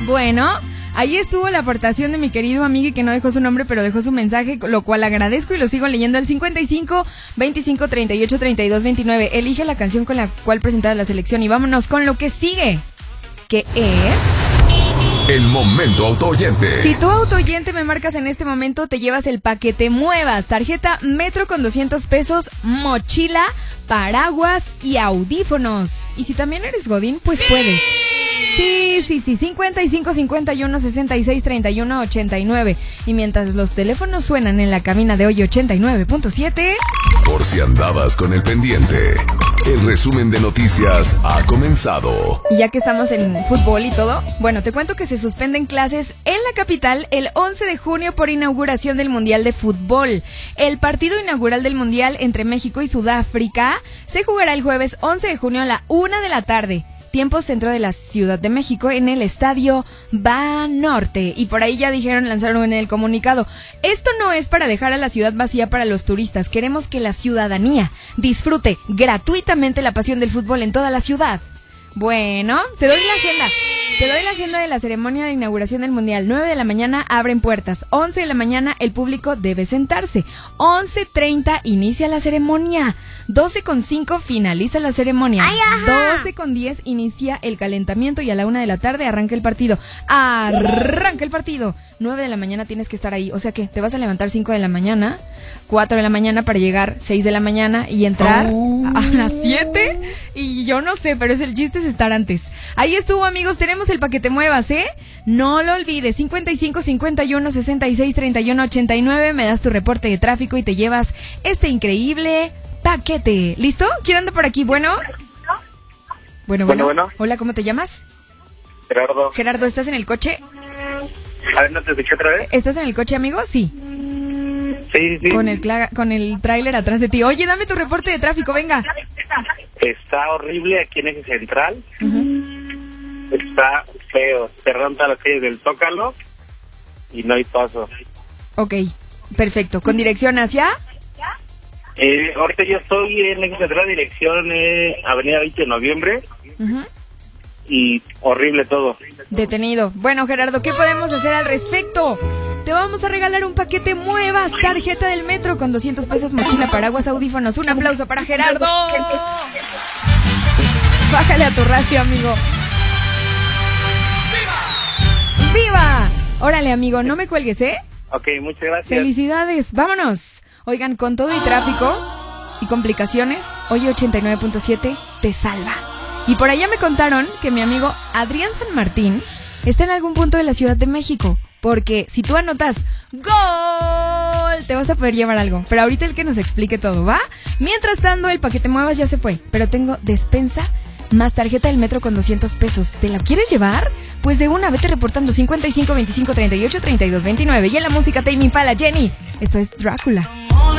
Bueno, ahí estuvo la aportación de mi querido amigo que no dejó su nombre, pero dejó su mensaje, lo cual agradezco y lo sigo leyendo al 55 25 38 32 29. Elige la canción con la cual presentar la selección y vámonos con lo que sigue, que es... El momento autooyente. Si tú autooyente me marcas en este momento, te llevas el paquete Muevas, tarjeta Metro con 200 pesos, mochila, paraguas y audífonos. Y si también eres godín, pues puedes. Sí, 55 51 66 31 89. Y mientras los teléfonos suenan en la cabina de hoy 89.7... Por si andabas con el pendiente, el resumen de noticias ha comenzado. Y ya que estamos en fútbol y todo, bueno, te cuento que se suspenden clases en la capital el 11 de junio por inauguración del Mundial de Fútbol. El partido inaugural del Mundial entre México y Sudáfrica se jugará el jueves 11 de junio a la 1 de la tarde. Tiempo centro de la Ciudad de México en el Estadio Banorte. Y por ahí ya lanzaron en el comunicado: esto no es para dejar a la ciudad vacía para los turistas. Queremos que la ciudadanía disfrute gratuitamente la pasión del fútbol en toda la ciudad. Bueno, te doy la agenda. Te doy la agenda de la ceremonia de inauguración del Mundial. 9 de la mañana abren puertas. 11 de la mañana el público debe sentarse. 11:30 inicia la ceremonia. 12:05 finaliza la ceremonia. 12:10 inicia el calentamiento y a la 1 de la tarde arranca el partido. Arranca el partido. 9 de la mañana tienes que estar ahí. O sea que te vas a levantar 5 de la mañana, 4 de la mañana para llegar 6 de la mañana y entrar a las 7. Y yo no sé, pero el chiste es estar antes. Ahí estuvo, amigos. Tenemos el paquete Muevas, ¿eh? No lo olvides. 55 51 66 31 89. Me das tu reporte de tráfico y te llevas este increíble paquete. ¿Listo? ¿Quién anda por aquí? Bueno. Bueno. Hola, ¿cómo te llamas? Gerardo, ¿estás en el coche? A ver, ¿no te escuché otra vez? ¿Estás en el coche, amigo? Sí. Sí. Con el tráiler atrás de ti. Oye, dame tu reporte de tráfico, venga. Está horrible aquí en Eje Central. Está feo. Cerraron todas las calles del Zócalo y no hay paso. Ok, perfecto. ¿Con dirección hacia? Ahorita yo estoy en Eje Central, dirección Avenida 20 de Noviembre. Y horrible todo. Detenido. Bueno, Gerardo, ¿qué podemos hacer al respecto? Te vamos a regalar un paquete Muevas, tarjeta del Metro con 200 pesos, mochila, paraguas, audífonos. Un aplauso para Gerardo. Bájale a tu radio, amigo. ¡Viva! Órale, amigo, no me cuelgues, ¿eh? Ok, muchas gracias. Felicidades, vámonos. Oigan, con todo y tráfico y complicaciones, hoy 89.7 te salva. Y por allá me contaron que mi amigo Adrián San Martín está en algún punto de la Ciudad de México. Porque si tú anotas ¡gol!, te vas a poder llevar algo. Pero ahorita el que nos explique todo, ¿va? Mientras tanto, el paquete Muevas ya se fue. Pero tengo despensa más tarjeta del Metro con 200 pesos. ¿Te la quieres llevar? Pues de una, vete reportando 55 25 38 32 29. Y en la música Tame Impala, Jenny. Esto es Drácula.